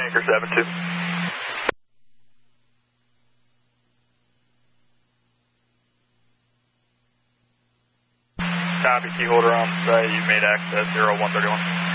Anchor 72. Copy, key holder on site. You made access 0131.